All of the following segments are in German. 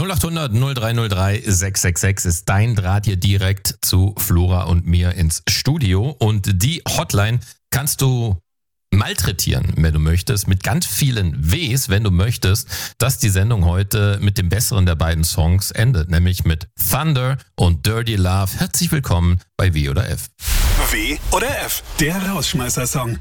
0800 0303 666 ist dein Draht hier direkt zu Flora und mir ins Studio. Und die Hotline kannst du malträtieren, wenn du möchtest, mit ganz vielen Ws, wenn du möchtest, dass die Sendung heute mit dem besseren der beiden Songs endet, nämlich mit Thunder und Dirty Love. Herzlich willkommen bei W oder F. W oder F, der Rausschmeißer-Song.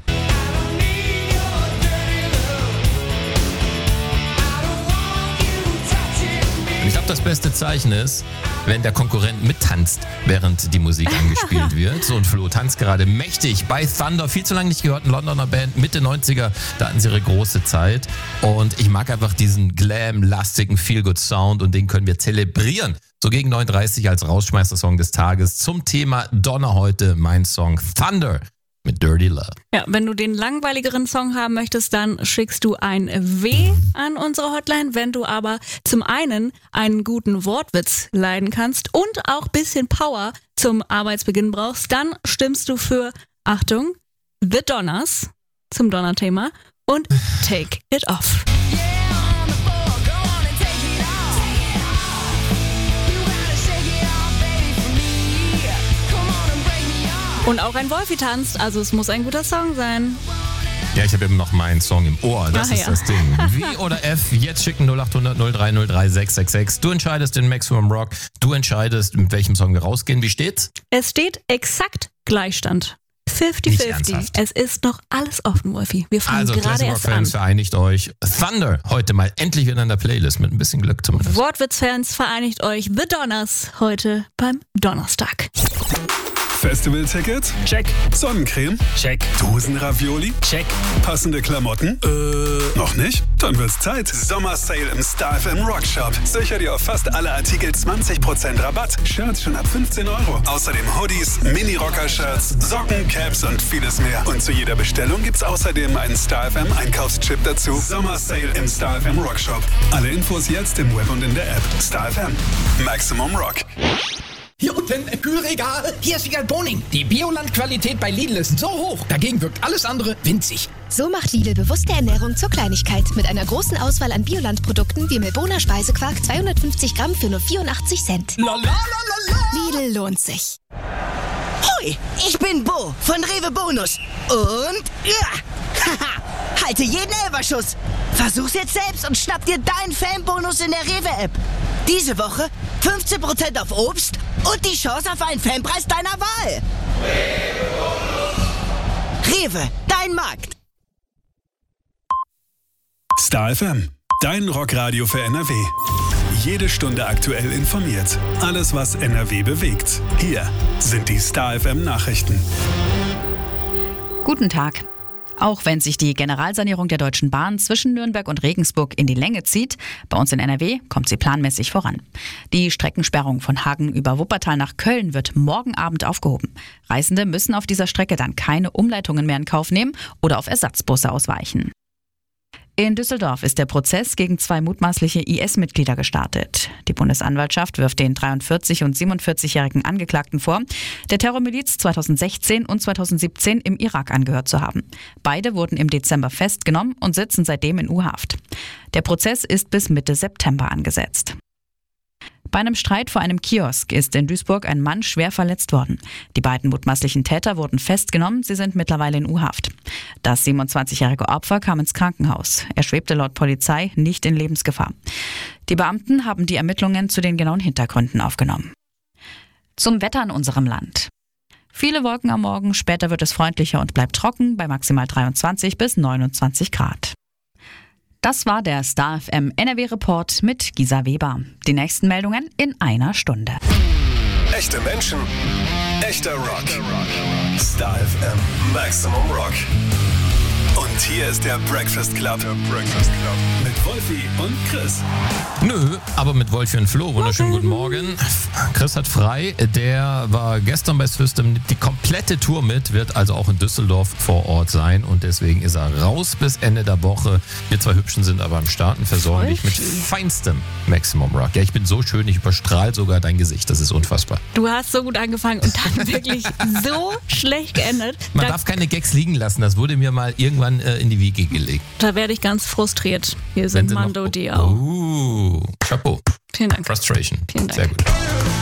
Ich glaube, das beste Zeichen ist, wenn der Konkurrent mittanzt, während die Musik angespielt wird. So, und Flo tanzt gerade mächtig bei Thunder. Viel zu lange nicht gehört, eine Londoner Band, Mitte 90er, da hatten sie ihre große Zeit. Und ich mag einfach diesen glam-lastigen Feel-Good-Sound und den können wir zelebrieren. So gegen 9:30 als Rausschmeißer-Song des Tages zum Thema Donner heute mein Song Thunder mit Dirty Love. Ja, wenn du den langweiligeren Song haben möchtest, dann schickst du ein W an unsere Hotline. Wenn du aber zum einen einen guten Wortwitz leiden kannst und auch ein bisschen Power zum Arbeitsbeginn brauchst, dann stimmst du für, Achtung, The Donners zum Donnerthema und Take It Off. Und auch ein Wolfi tanzt, also es muss ein guter Song sein. Ja, ich habe eben noch meinen Song im Ohr, das ist das Ding. W oder F, jetzt schicken 0800 0303 666. Du entscheidest den Maximum Rock, du entscheidest, mit welchem Song wir rausgehen. Wie steht's? Es steht exakt Gleichstand. 50-50. Es ist noch alles offen, Wolfi. Wir fangen also, gerade erst an. Fans, vereinigt euch. Thunder, heute mal endlich wieder in der Playlist, mit ein bisschen Glück zumindest. Wortwitz-Fans, vereinigt euch. The Donners, heute beim Donnerstag. Festivalticket? Check. Sonnencreme? Check. Dosenravioli? Check. Passende Klamotten? Noch nicht? Dann wird's Zeit. Sommersale im Star FM Rock Shop. Sicher dir auf fast alle Artikel 20% Rabatt. Shirts schon ab 15 €. Außerdem Hoodies, Mini-Rocker-Shirts, Socken, Caps und vieles mehr. Und zu jeder Bestellung gibt's außerdem einen Star FM Einkaufschip dazu. Sommersale im Star FM Rock Shop. Alle Infos jetzt im Web und in der App. Star FM. Maximum Rock. Hier unten, Kühlregal. Hier ist wieder Boning. Die Bioland-Qualität bei Lidl ist so hoch. Dagegen wirkt alles andere winzig. So macht Lidl bewusste Ernährung zur Kleinigkeit. Mit einer großen Auswahl an Bioland-Produkten wie Milboner Speisequark 250 Gramm für nur 84 Cent. La la la la la. Lidl lohnt sich. Hoi, ich bin Bo von Rewe Bonus. Und haha, halte jeden Elferschuss. Versuch's jetzt selbst und schnapp dir deinen Fanbonus in der Rewe-App. Diese Woche 15% auf Obst und die Chance auf einen Fanpreis deiner Wahl. Rewe, dein Markt. Star FM, dein Rockradio für NRW. Jede Stunde aktuell informiert. Alles, was NRW bewegt. Hier sind die Star FM Nachrichten. Guten Tag. Auch wenn sich die Generalsanierung der Deutschen Bahn zwischen Nürnberg und Regensburg in die Länge zieht, bei uns in NRW kommt sie planmäßig voran. Die Streckensperrung von Hagen über Wuppertal nach Köln wird morgen Abend aufgehoben. Reisende müssen auf dieser Strecke dann keine Umleitungen mehr in Kauf nehmen oder auf Ersatzbusse ausweichen. In Düsseldorf ist der Prozess gegen 2 mutmaßliche IS-Mitglieder gestartet. Die Bundesanwaltschaft wirft den 43- und 47-jährigen Angeklagten vor, der Terrormiliz 2016 und 2017 im Irak angehört zu haben. Beide wurden im Dezember festgenommen und sitzen seitdem in U-Haft. Der Prozess ist bis Mitte September angesetzt. Bei einem Streit vor einem Kiosk ist in Duisburg ein Mann schwer verletzt worden. Die beiden mutmaßlichen Täter wurden festgenommen, sie sind mittlerweile in U-Haft. Das 27-jährige Opfer kam ins Krankenhaus. Er schwebte laut Polizei nicht in Lebensgefahr. Die Beamten haben die Ermittlungen zu den genauen Hintergründen aufgenommen. Zum Wetter in unserem Land. Viele Wolken am Morgen, später wird es freundlicher und bleibt trocken bei maximal 23 bis 29 Grad. Das war der Star FM NRW Report mit Gisa Weber. Die nächsten Meldungen in einer Stunde. Echte Menschen, echter Rock. Star FM Maximum Rock. Und hier ist der Breakfast Club. Mit Wolfi und Chris. Nö, aber mit Wolfi und Flo. Wunderschönen guten Morgen. Chris hat frei. Der war gestern bei System, nimmt die komplette Tour mit, wird also auch in Düsseldorf vor Ort sein. Und deswegen ist er raus bis Ende der Woche. Wir zwei Hübschen sind aber am Start und versorgen dich mit feinstem Maximum Rock. Ja, ich bin so schön, ich überstrahle sogar dein Gesicht. Das ist unfassbar. Du hast so gut angefangen und dann wirklich so schlecht geendet. Man darf keine Gags liegen lassen. Das wurde mir mal irgendwann in die Wiege gelegt. Da werde ich ganz frustriert. Hier sind Mando Diao. Chapeau. Vielen Dank. Frustration. Vielen Dank. Sehr gut.